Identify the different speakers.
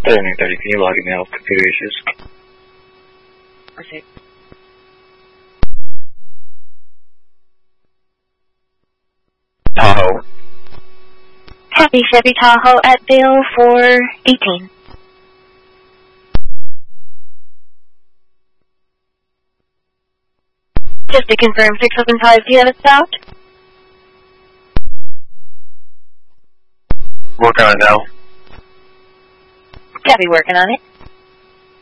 Speaker 1: 30, can you log in now with computer issues?
Speaker 2: Okay.
Speaker 1: Tahoe.
Speaker 3: Happy Chevy Tahoe at Bill 418. Just to confirm, 675, do you have it stopped?
Speaker 1: Working on it now.
Speaker 3: Copy, working on it.